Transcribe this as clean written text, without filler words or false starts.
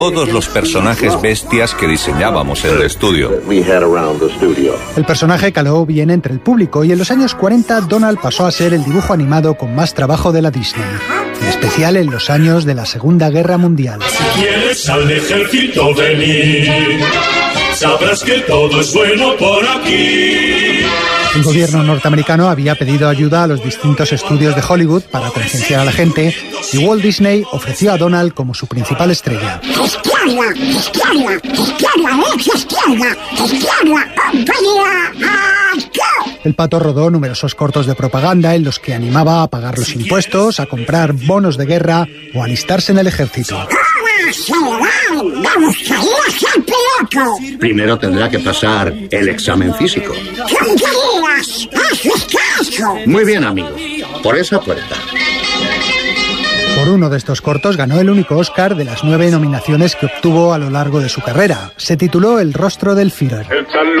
todos los personajes bestias que diseñábamos en el estudio. El personaje caló bien entre el público y en los años 40 Donald pasó a ser el dibujo animado con más trabajo de la Disney, en especial en los años de la Segunda Guerra Mundial. Si quieres al ejército venir, sabrás que todo es bueno por aquí. El gobierno norteamericano había pedido ayuda a los distintos estudios de Hollywood para concienciar a la gente y Walt Disney ofreció a Donald como su principal estrella. El Pato rodó numerosos cortos de propaganda en los que animaba a pagar los impuestos, a comprar bonos de guerra o a alistarse en el ejército. Primero tendrá que pasar el examen físico. Muy bien, amigo. Por esa puerta. Por uno de estos cortos ganó el único Oscar de las 9 nominaciones que obtuvo a lo largo de su carrera. Se tituló El rostro del Führer.